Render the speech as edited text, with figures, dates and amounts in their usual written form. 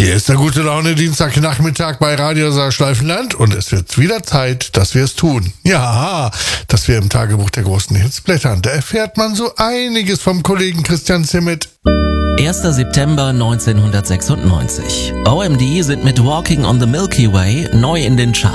Hier ist der gute Laune Dienstagnachmittag bei Radio Saarschleifenland und es wird wieder Zeit, dass wir es tun. Ja, dass wir im Tagebuch der großen Hits blättern. Da erfährt man so einiges vom Kollegen Christian Zimmet. 1. September 1996. OMD sind mit Walking on the Milky Way neu in den Charts.